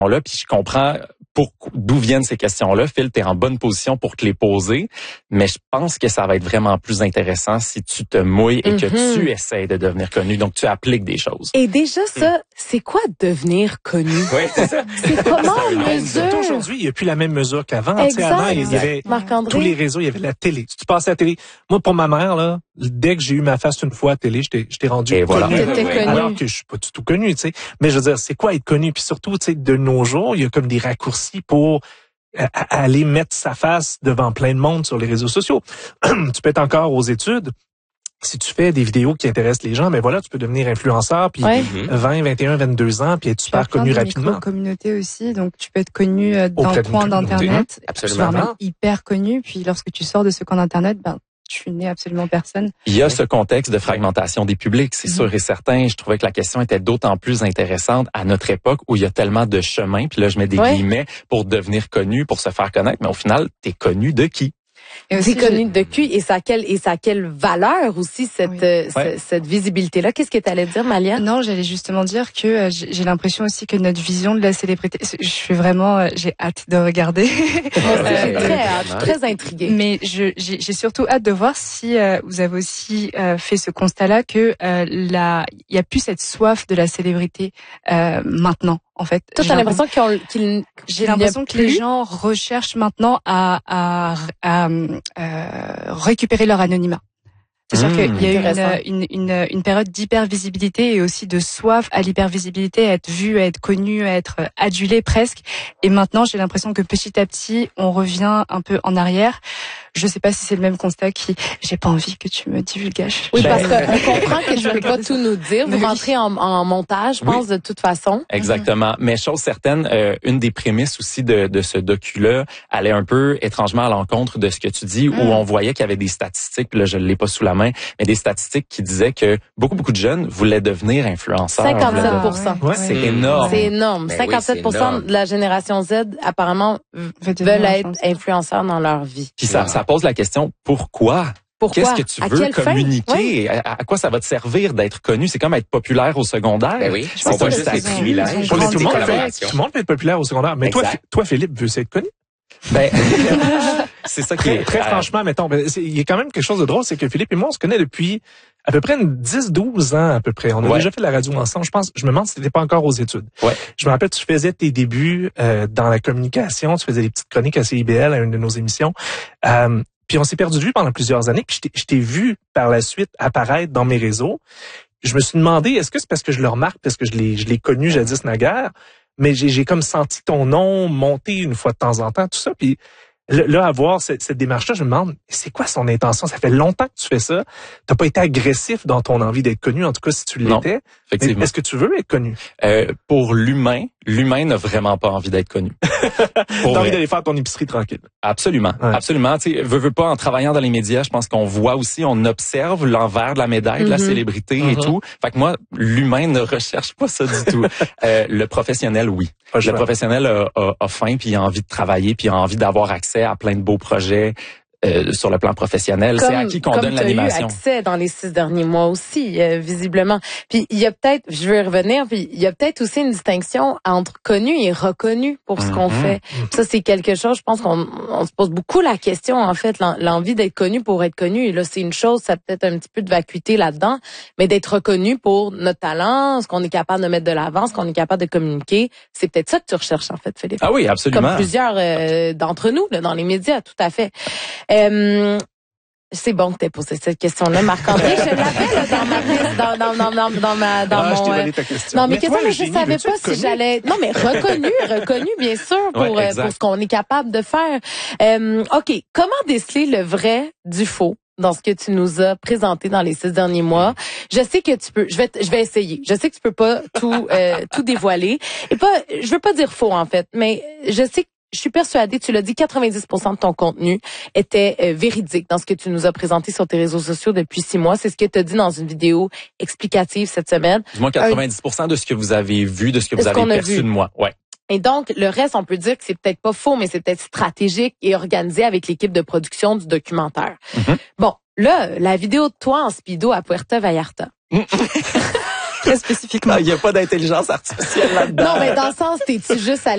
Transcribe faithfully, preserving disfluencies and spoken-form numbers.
là, puis je comprends pour d'où viennent ces questions-là. Phil, t'es en bonne position pour te les poser, mais je pense que ça va être vraiment plus intéressant si tu te mouilles et Mm-hmm. que tu essaies de devenir connu, donc tu appliques des choses. Et déjà ça, mm. c'est quoi devenir connu? Oui, c'est ça. C'est comment on mesure? Aujourd'hui, il n'y a plus la même mesure qu'avant. Exact. Avant, il y avait tous les réseaux, il y avait la télé. Si tu passais à la télé, moi pour ma mère là, dès que j'ai eu ma face une fois à la télé, j'étais j'étais rendu et connu. Voilà. Connu. Alors que je suis pas du tout connu, tu sais. Mais je veux dire, c'est quoi être connu? Puis surtout, tu sais, de nos jours, il y a comme des raccourcis pour à aller mettre sa face devant plein de monde sur les réseaux sociaux. Tu peux être encore aux études. Si tu fais des vidéos qui intéressent les gens, mais voilà, tu peux devenir influenceur, puis ouais. vingt, vingt et un, vingt-deux ans, puis être super connu rapidement. Communauté aussi, donc tu peux être connu dans le coin d'internet, absolument, même hyper connu. Puis lorsque tu sors de ce coin d'internet, ben tu n'es absolument personne. Il y a ce contexte de fragmentation des publics, c'est mm-hmm. sûr et certain. Je trouvais que la question était d'autant plus intéressante à notre époque où il y a tellement de chemins. Puis là, je mets des ouais. guillemets pour devenir connu, pour se faire connaître. Mais au final, t'es connu de qui? C'est connu de qui et ça quelle et ça quelle valeur aussi cette oui. euh, ouais. cette visibilité là. Qu'est-ce que tu allais dire, Malia? Non, j'allais justement dire que euh, j'ai l'impression aussi que notre vision de la célébrité, je suis vraiment euh, j'ai hâte de regarder. J'ai très hâte, je suis très intriguée. Mais je j'ai, j'ai surtout hâte de voir si euh, vous avez aussi euh, fait ce constat-là que euh, la il y a plus cette soif de la célébrité euh, maintenant. En fait, toi, t'as l'impression qu'ils ont, qu'ils, j'ai l'impression que les gens recherchent maintenant à, à, à, à récupérer leur anonymat. C'est sûr mmh, qu'il y a eu une, une, une, une période d'hypervisibilité et aussi de soif à l'hypervisibilité, à être vu, à être connu, à être adulé presque. Et maintenant, j'ai l'impression que petit à petit, on revient un peu en arrière. Je sais pas si c'est le même constat qui, j'ai pas envie que tu me divulgages. Oui, parce qu'on comprend que tu peux pas tout nous dire. Vous rentrez en, en montage, je pense, oui. de toute façon. Exactement. Mais chose certaine, euh, une des prémices aussi de, de ce docu-là allait un peu étrangement à l'encontre de ce que tu dis, mm. où on voyait qu'il y avait des statistiques, là, je l'ai pas sous la main, mais des statistiques qui disaient que beaucoup, beaucoup de jeunes voulaient devenir influenceurs. cinquante-sept pour cent. Ouais. C'est énorme. C'est énorme. Ben cinquante-sept pour cent oui, c'est énorme. De la génération Z, apparemment, veulent être influenceurs dans leur vie. Puis ça, ça pose la question, pourquoi? Pourquoi? Qu'est-ce que tu veux communiquer? Oui. À, à quoi ça va te servir d'être connu? C'est comme être populaire au secondaire. Ben oui. Je pense que c'est un privilège. Tout le monde fait, tout le monde peut être populaire au secondaire. Mais toi, toi, Philippe, veux-tu être connu? Ben, c'est ça qui est... Très franchement, mettons, il y a quand même quelque chose de drôle, c'est que Philippe et moi, on se connaît depuis à peu près dix douze ans à peu près. On a ouais. déjà fait la radio ensemble. Je pense, je me demande si t'étais pas encore aux études. Ouais. Je me rappelle, tu faisais tes débuts euh, dans la communication, tu faisais des petites chroniques à C I B L, à une de nos émissions. Euh, puis on s'est perdu de vue pendant plusieurs années. Puis je t'ai, je t'ai vu par la suite apparaître dans mes réseaux. Je me suis demandé, est-ce que c'est parce que je le remarque, parce que je l'ai, je l'ai connu jadis naguère, mais j'ai, j'ai comme senti ton nom monter une fois de temps en temps, tout ça. Puis là, à voir cette, cette démarche-là, je me demande, c'est quoi son intention? Ça fait longtemps que tu fais ça. T'as pas été agressif dans ton envie d'être connu, en tout cas si tu l'étais. Non, effectivement. Est-ce que tu veux être connu? Euh, pour l'humain, l'humain n'a vraiment pas envie d'être connu. T'as envie d'aller faire ton épicerie tranquille. Absolument, ouais. absolument. Tu sais, veux, veux pas, en travaillant dans les médias, je pense qu'on voit aussi, on observe l'envers de la médaille, mm-hmm. de la célébrité mm-hmm. et tout. Fait que moi, l'humain ne recherche pas ça du tout. Euh, le professionnel, oui. Pas le professionnel a, a, a faim, puis il a envie de travailler, puis il a envie d'avoir accès à plein de beaux projets. Euh, sur le plan professionnel, comme, c'est à qui qu'on donne l'animation. Comme tu as eu accès dans les six derniers mois aussi, euh, visiblement. Puis il y a peut-être, je vais y revenir, puis il y a peut-être aussi une distinction entre connu et reconnu pour ce mm-hmm. qu'on fait. Puis ça, c'est quelque chose, je pense qu'on on se pose beaucoup la question, en fait, l'envie d'être connu pour être connu. Et là, c'est une chose, ça peut-être un petit peu de vacuité là-dedans, mais d'être reconnu pour notre talent, ce qu'on est capable de mettre de l'avant, ce qu'on est capable de communiquer, c'est peut-être ça que tu recherches, en fait, Philippe. Ah oui, absolument. Comme plusieurs euh, d'entre nous, là, dans les médias, tout à fait. Euh, c'est bon que t'aies posé cette question-là, Marc-André. Je l'avais dans ma liste, dans, dans, dans, dans, dans ma, dans ah, mon. Je t'ai donné ta question. Non, mais, mais toi, question, mais je génie, savais pas si j'allais. Non, mais reconnu, reconnu, bien sûr, pour ouais, pour ce qu'on est capable de faire. Euh, ok, comment déceler le vrai du faux dans ce que tu nous as présenté dans les six derniers mois? Je sais que tu peux. Je vais, je vais essayer. Je sais que tu peux pas tout, euh, tout dévoiler. Et pas, je veux pas dire faux en fait, mais je sais que je suis persuadée, tu l'as dit, quatre-vingt-dix pour cent de ton contenu était euh, véridique dans ce que tu nous as présenté sur tes réseaux sociaux depuis six mois. C'est ce que tu as dit dans une vidéo explicative cette semaine. Du moins quatre-vingt-dix pour cent de ce que vous avez vu, de ce que vous avez perçu de moi. Ouais. Et donc, le reste, on peut dire que c'est peut-être pas faux, mais c'est peut-être stratégique et organisé avec l'équipe de production du documentaire. Mm-hmm. Bon, là, la vidéo de toi en speedo à Puerto Vallarta. Très spécifiquement. Il n'y a pas d'intelligence artificielle là-dedans. Non, mais dans le sens, t'es-tu juste allé